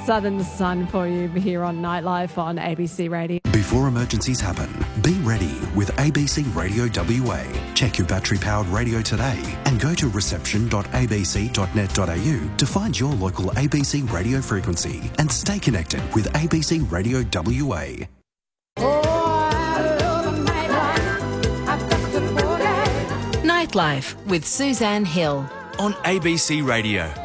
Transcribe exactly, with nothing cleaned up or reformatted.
Southern Sun for you here on Nightlife on A B C Radio. Before emergencies happen, be ready with A B C Radio W A. Check your battery-powered radio today and go to reception dot a b c dot net dot a u to find your local A B C radio frequency and stay connected with A B C Radio W A. Nightlife with Suzanne Hill on A B C Radio.